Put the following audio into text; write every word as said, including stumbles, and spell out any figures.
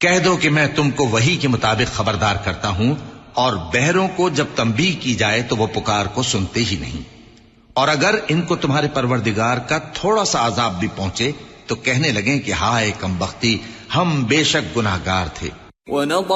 कह दो कि मैं तुमको वही के मुताबिक खबरदार करता हूं, और बहरों को जब तंबीह की जाए तो वो पुकार को सुनते ही नहीं। और अगर इनको तुम्हारे परवरदिगार का थोड़ा सा अजाब भी पहुंचे तो कहने लगे कि हाय कमबख्ती, हम बेशक गुनाहगार थे।